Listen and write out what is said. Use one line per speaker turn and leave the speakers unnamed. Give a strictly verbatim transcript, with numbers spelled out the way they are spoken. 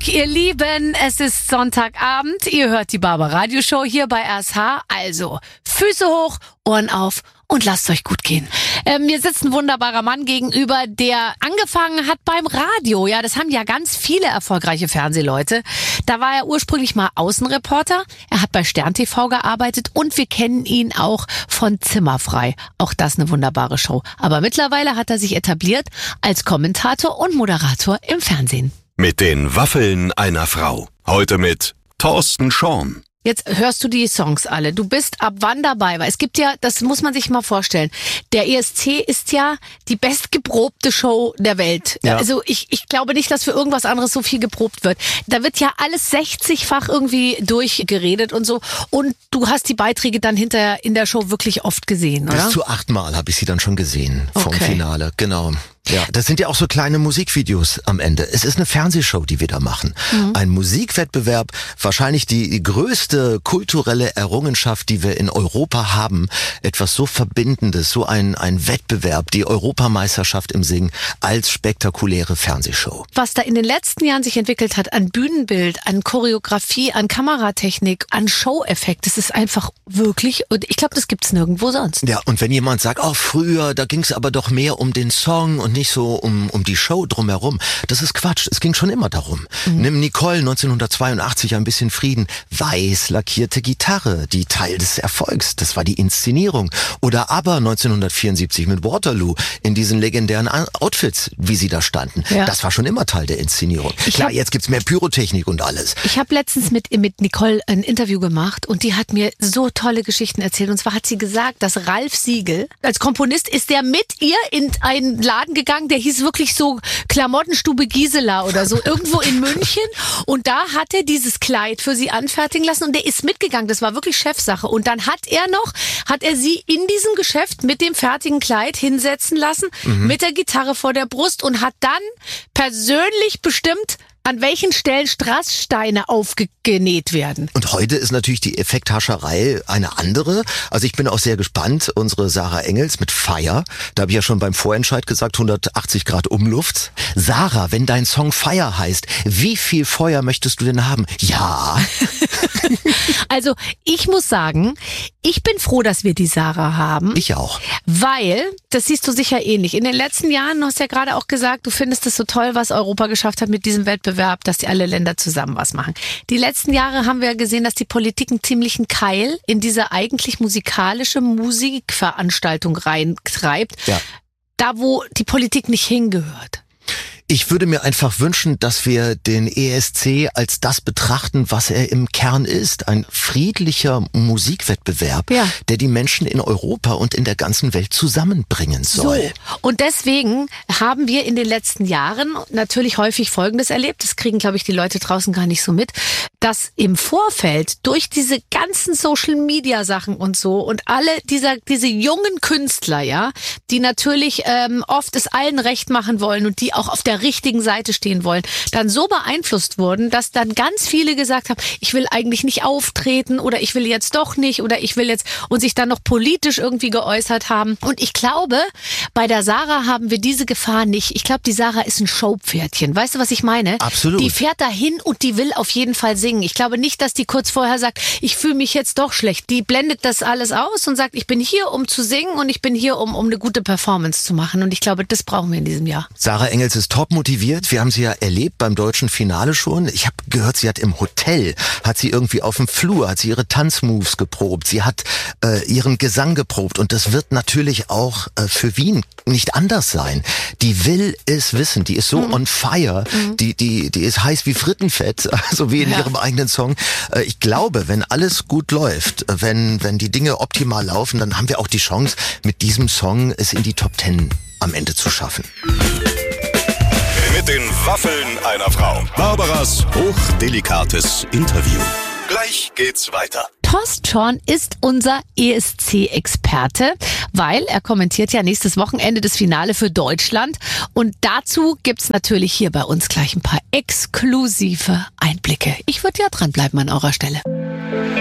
ihr Lieben, es ist Sonntagabend. Ihr hört die Barbara Radioshow hier bei R S H. Also Füße hoch, Ohren auf und lasst euch gut gehen. Ähm, mir sitzt ein wunderbarer Mann gegenüber, der angefangen hat beim Radio. Ja, das haben ja ganz viele erfolgreiche Fernsehleute. Da war er ursprünglich mal Außenreporter. Er hat bei Stern T V gearbeitet und wir kennen ihn auch von Zimmerfrei. Auch das eine wunderbare Show. Aber mittlerweile hat er sich etabliert als Kommentator und Moderator im Fernsehen.
Mit den Waffeln einer Frau. Heute mit Thorsten Schorn.
Jetzt hörst du die Songs alle. Du bist ab wann dabei? Weil es gibt ja, das muss man sich mal vorstellen, der E S C ist ja die bestgeprobte Show der Welt. Ja. Also ich, ich glaube nicht, dass für irgendwas anderes so viel geprobt wird. Da wird ja alles sechzigfach irgendwie durchgeredet und so. Und du hast die Beiträge dann hinterher in der Show wirklich oft gesehen, oder?
Bis zu achtmal habe ich sie dann schon gesehen vom
Okay.
Finale, genau. Ja, das sind ja auch so kleine Musikvideos am Ende. Es ist eine Fernsehshow, die wir da machen. Mhm. Ein Musikwettbewerb, wahrscheinlich die größte kulturelle Errungenschaft, die wir in Europa haben. Etwas so Verbindendes, so ein, ein Wettbewerb, die Europameisterschaft im Singen als spektakuläre Fernsehshow.
Was da in den letzten Jahren sich entwickelt hat an Bühnenbild, an Choreografie, an Kameratechnik, an Show-Effekt, das ist einfach wirklich, und ich glaube, das gibt's nirgendwo sonst.
Ja, und wenn jemand sagt, oh, früher, da ging's aber doch mehr um den Song und nicht so um um die Show drumherum. Das ist Quatsch. Es ging schon immer darum. Mhm. Nimm Nicole neunzehnhundertzweiundachtzig, ein bisschen Frieden. Weiß lackierte Gitarre, die Teil des Erfolgs. Das war die Inszenierung. Oder aber neunzehnhundertvierundsiebzig mit Waterloo in diesen legendären Outfits, wie sie da standen. Ja. Das war schon immer Teil der Inszenierung. Ich Klar, hab, jetzt gibt's mehr Pyrotechnik und alles.
Ich habe letztens mit mit Nicole ein Interview gemacht und die hat mir so tolle Geschichten erzählt. Und zwar hat sie gesagt, dass Ralf Siegel als Komponist ist der mit ihr in einen Laden gegangen, der hieß wirklich so Klamottenstube Gisela oder so, irgendwo in München. Und da hat er dieses Kleid für sie anfertigen lassen und der ist mitgegangen. Das war wirklich Chefsache. Und dann hat er noch, hat er sie in diesem Geschäft mit dem fertigen Kleid hinsetzen lassen, mhm. mit der Gitarre vor der Brust und hat dann persönlich bestimmt, an welchen Stellen Strasssteine aufgenäht werden.
Und heute ist natürlich die Effekthascherei eine andere. Also ich bin auch sehr gespannt. Unsere Sarah Engels mit Fire. Da habe ich ja schon beim Vorentscheid gesagt, hundertachtzig Grad Umluft. Sarah, wenn dein Song Fire heißt, wie viel Feuer möchtest du denn haben? Ja.
Also ich muss sagen, ich bin froh, dass wir die Sarah haben.
Ich auch.
Weil, das siehst du sicher ähnlich. In den letzten Jahren, du hast ja gerade auch gesagt, du findest es so toll, was Europa geschafft hat mit diesem Wettbewerb, dass die alle Länder zusammen was machen. Die letzten Jahre haben wir gesehen, dass die Politik einen ziemlichen Keil in diese eigentlich musikalische Musikveranstaltung reintreibt. Ja. Da, wo die Politik nicht hingehört.
Ich würde mir einfach wünschen, dass wir den E S C als das betrachten, was er im Kern ist. Ein friedlicher Musikwettbewerb, ja. der die Menschen in Europa und in der ganzen Welt zusammenbringen soll.
So. Und deswegen haben wir in den letzten Jahren natürlich häufig Folgendes erlebt. Das kriegen, glaube ich, die Leute draußen gar nicht so mit. Dass im Vorfeld durch diese ganzen Social-Media-Sachen und so und alle dieser diese jungen Künstler, ja, die natürlich ähm, oft es allen recht machen wollen und die auch auf der richtigen Seite stehen wollen, dann so beeinflusst wurden, dass dann ganz viele gesagt haben, ich will eigentlich nicht auftreten oder ich will jetzt doch nicht oder ich will jetzt und sich dann noch politisch irgendwie geäußert haben. Und ich glaube, bei der Sarah haben wir diese Gefahr nicht. Ich glaube, die Sarah ist ein Showpferdchen. Weißt du, was ich meine?
Absolut.
Die fährt dahin und die will auf jeden Fall singen. Ich glaube nicht, dass die kurz vorher sagt, ich fühle mich jetzt doch schlecht. Die blendet das alles aus und sagt, ich bin hier, um zu singen und ich bin hier, um, um eine gute Performance zu machen. Und ich glaube, das brauchen wir in diesem Jahr.
Sarah Engels ist top motiviert. Wir haben sie ja erlebt beim deutschen Finale schon. Ich habe gehört, sie hat im Hotel, hat sie irgendwie auf dem Flur, hat sie ihre Tanzmoves geprobt. Sie hat äh, ihren Gesang geprobt. Und das wird natürlich auch äh, für Wien nicht anders sein. Die will es wissen. Die ist so mhm. on fire. Mhm. Die, die, die ist heiß wie Frittenfett. Also wie in ja. ihrem eigenen Song. Äh, ich glaube, wenn alles gut läuft, wenn, wenn die Dinge optimal laufen, dann haben wir auch die Chance, mit diesem Song es in die Top Ten am Ende zu schaffen.
Mit den Waffeln einer Frau. Barbaras hochdelikates Interview. Gleich geht's weiter.
Thorsten Schorn ist unser E S C-Experte, weil er kommentiert ja nächstes Wochenende das Finale für Deutschland. Und dazu gibt's natürlich hier bei uns gleich ein paar exklusive Einblicke. Ich würde ja dranbleiben an eurer Stelle.